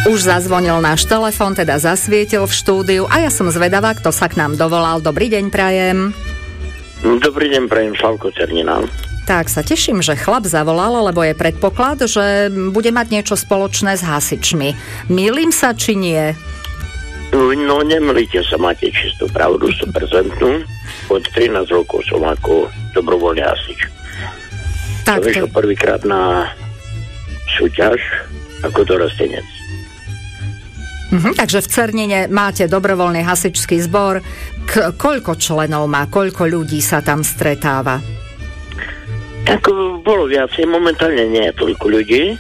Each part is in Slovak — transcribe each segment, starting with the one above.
Už zazvonil náš telefon, teda zasvietil v štúdiu a ja som zvedavá, kto sa k nám dovolal. Dobrý deň, prajem. Dobrý deň, prajem, Slavko Cernina. Tak sa teším, že chlap zavolal, lebo je predpoklad, že bude mať niečo spoločné s hasičmi. Mýlim sa, či nie? No, nemýlite sa, máte čistú pravdu, 100%. Od 13 rokov som ako dobrovoľný hasič. Tak, som vyšiel prvýkrát na súťaž ako dorostenec. Takže v Cernine máte dobrovoľný hasičský zbor. Koľko členov má? Koľko ľudí sa tam stretáva? Tak bolo viacej. Momentálne nie je toľko ľudí,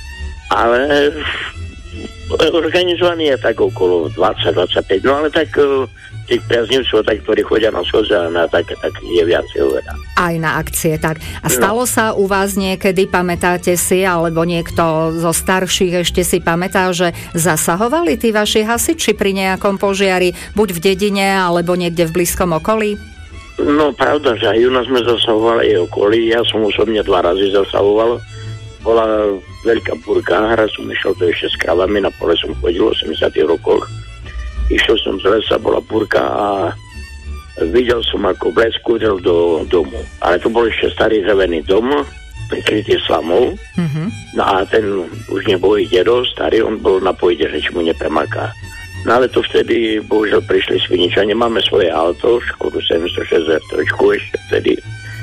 ale organizovaný je tak okolo 20-25. No ale tak tých priaznivcov, tak, ktorí chodia na schodze a na také, tak je viacej uvedá. Aj na akcie, tak. A stalo sa u vás niekedy, pamätáte si, alebo niekto zo starších ešte si pamätá, že zasahovali tí vaši hasiči pri nejakom požiari, buď v dedine, alebo niekde v blízkom okolí? No, pravda, že aj u nás sme zasahovali aj okolí. Ja som osobne 2 razy zasahoval. Bola veľká búrka, raz som išiel to ešte s kravami, na pole som chodil v 80. rokoch. Išiel som z lesa, bola búrka a videl som, ako blesk udrel do domu. Ale to bol ešte starý drevený dom, prikrytý slamou. No a ten už nebol dedo, starý, on bol na pôjde, že či mu nepremaká. No ale to vtedy, bohužiaľ, prišli Sviničania, máme svoje auto, Škodu 763 ešte vtedy.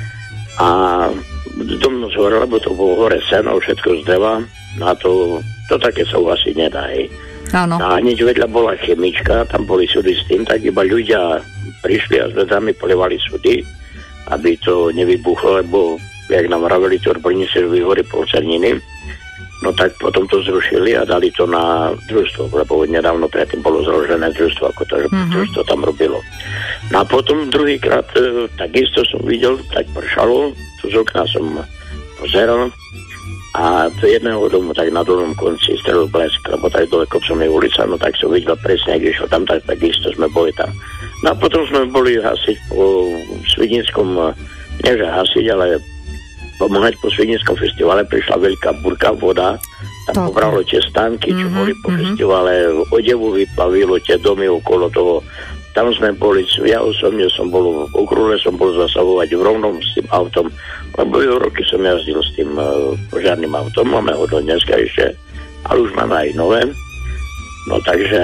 A dom zhorel, lebo to bolo hore seno, všetko z dreva. No a to také sa uvasiť nedá, hej. Áno. A hneď vedľa bola chemička, tam boli súdy s tým, tak iba ľudia prišli a s vedami polievali súdy, aby to nevybuchlo, lebo, jak nám vraveli, tí odborníci, že vyhorí pol Cerniny. No tak potom to zrušili a dali to na družstvo, lebo nedávno predtým bolo založené družstvo, ako to družstvo tam robilo. No a potom druhýkrát takisto som videl, tak pršalo, tu z okna som pozeral a do jedného domu, tak na dolnom konci strelil blesk, lebo tak dole kopcom je ulica, no tak som videl presne, ak išiel tam, tak takisto sme boli tam. No a potom sme boli hasiť po Svinickom, nie že hasiť, ale pomáhať po Svinickom festivale, prišla veľká búrka, voda, tam pobralo tie stánky, čo boli po festivale, odevu vyplavilo, tie domy okolo toho. Tam sme boli, ja osobne som bol v okruhe, som bol zasahovať v rovnom s tým autom, lebo roky som jazdil s tým požiarným autom, máme ho do dneska ešte, ale už máme aj nové. No takže,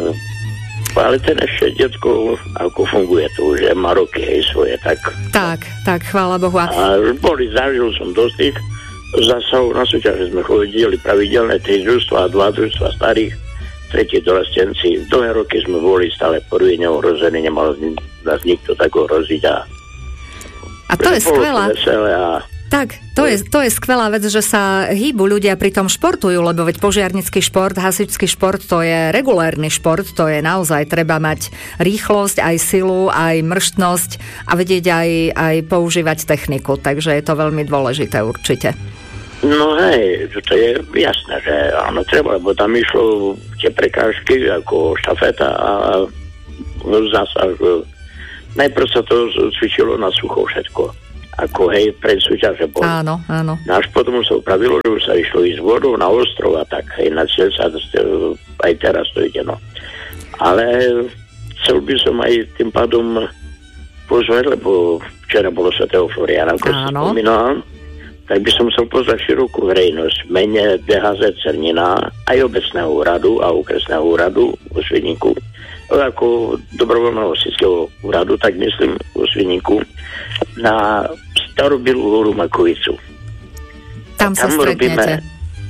ale ten ešte detko, ako funguje to, že má roky, hej, svoje, tak... Tak, chvála Bohu. A zažil som dosť tých zasahov na súťaže, sme chodili pravidelné 3 družstva a 2 družstva starých, 3 dorastenci. Dlhé roky sme boli stále porvie neohrozený, nemal nás nikto tak ohroziť a to je skvelá. Tak, to je skvelá vec, že sa hýbu ľudia, pritom športujú, lebo veď požiarnický šport, hasičský šport, to je regulérny šport, to je naozaj, treba mať rýchlosť, aj silu, aj mrštnosť a vedieť aj používať techniku, takže je to veľmi dôležité určite. No hej, to je jasné, že áno, treba, lebo tam išlo tie prekážky ako štafeta a zásah. Najprv sa to cvičilo na sucho všetko. Ako hej, pred súťaže bol. Áno. Až potom sa upravilo, že už sa išlo ísť vodou na ostrov a tak, hej, na cieľ sa aj teraz to ide, no. Ale chcel by som aj tým pádom pozvať, lebo včera bolo svätého Floriána, ako sa spomínal, tak by som chcel pozvať širokú verejnosť v mene DHZ Cernina, aj obecného úradu a okresného úradu vo Svidníku, ako dobrovoľného hasičského úradu, tak myslím vo Svidníku, na Starobilú horu Makovicu. Tam sa stretnete.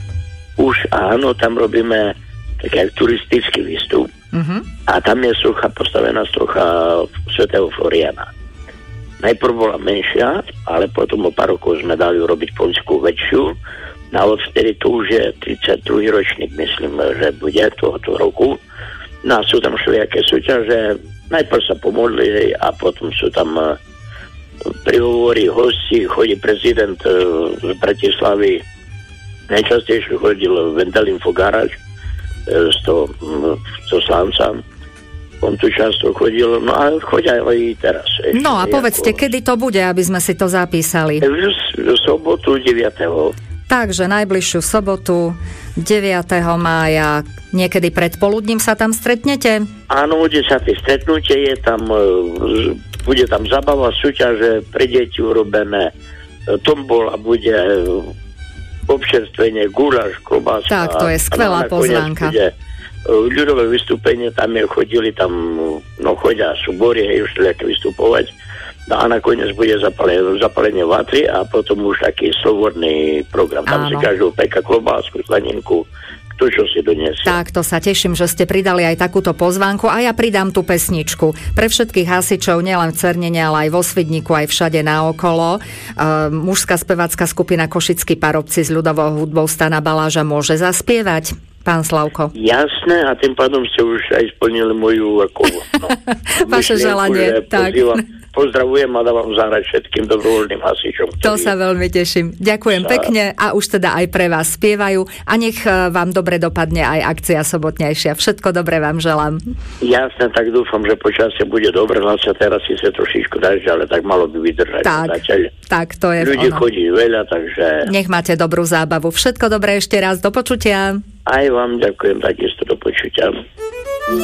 Tam robíme taký turistický výstup. A tam je socha postavená socha svätého Floriána. Najprv bola menšia, ale potom o pár rokov sme dali urobiť poľskú väčšiu. Na odvtedy to už je 32. ročník, myslím, že bude tohoto roku. No a sú tam všelijaké súťaže. Najprv sa pomodli a potom sú tam prihovorí hosti, chodí prezident z Bratislavy. Najčastejšie chodil Vendelin Fogárač z Slánca. On tu často chodil, no a chodia aj teraz. No a povedzte, kedy to bude, aby sme si to zapísali? V sobotu 9. Takže najbližšiu sobotu 9. mája, niekedy predpoludním sa tam stretnete? Áno, 10. stretnutie je tam, bude tam zabava, súťaže pre deti urobené, tombola, bude občerstvenie, guláš, klobáska. Tak, to je skvelá pozvánka. Ľudové vystúpenie, tam chodili tam, chodia súbory, už všelijaké vystupovať. A nakoniec bude zapalenie vatry a potom už taký slobodný program. Tam si každú peka klobásku, slaninku, kto čo si donesie. Tak, to sa teším, že ste pridali aj takúto pozvánku a ja pridám tú pesničku. Pre všetkých hasičov, nielen v Cernene, ale aj vo Svidníku, aj všade naokolo. Mužská spevácka skupina Košickí parobci s ľudovou hudbou Stana Baláža môže zaspievať. Pán Slavko. Jasné, a tým pádom ste už aj splnili moju vaše želanie. Tak. Pozdravujem a dávam zahrať všetkým dobrovoľným hasičom. To sa veľmi teším. Ďakujem pekne a už teda aj pre vás spievajú a nech vám dobre dopadne aj akcia sobotnejšia. Všetko dobre vám želám. Jasné, tak dúfam, že počasie bude dobre, hlavne teraz si sa trošičku dažď, ale tak malo by vydržať. Tak, to je ľudí chodí veľa, takže... Nech máte dobrú zábavu. Všetko dobré ešte raz, do počutia. Aj vám ďakujem, takisto do počutia.